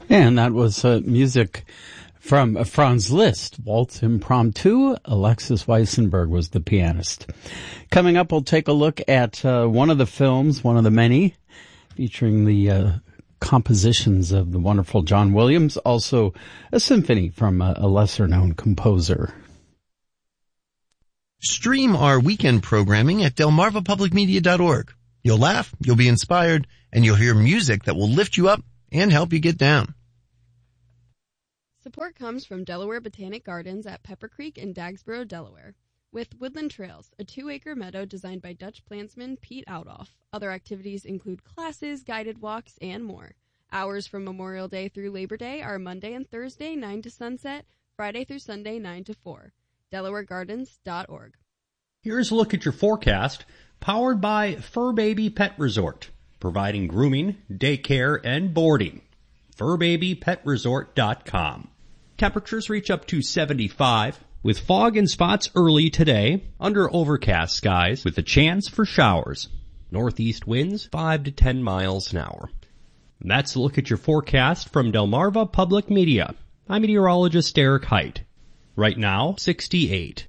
And that was music from Franz Liszt, Waltz Impromptu. Alexis Weissenberg was the pianist. Coming up, we'll take a look at one of the films, one of the many, featuring the compositions of the wonderful John Williams, also a symphony from a lesser-known composer. Stream our weekend programming at delmarvapublicmedia.org. You'll laugh, you'll be inspired, and you'll hear music that will lift you up and help you get down. Support comes from Delaware Botanic Gardens at Pepper Creek in Dagsboro, Delaware. With Woodland Trails, a 2-acre meadow designed by Dutch plantsman Pete Outoff. Other activities include classes, guided walks, and more. Hours from Memorial Day through Labor Day are Monday and Thursday, 9 to sunset, Friday through Sunday, 9 to 4. DelawareGardens.org. Here's a look at your forecast, powered by Fur Baby Pet Resort, providing grooming, daycare, and boarding. FurBabyPetResort.com. Temperatures reach up to 75, with fog and spots early today, under overcast skies with a chance for showers. Northeast winds 5 to 10 miles an hour. And that's a look at your forecast from Delmarva Public Media. I'm meteorologist Eric Height. Right now, 68.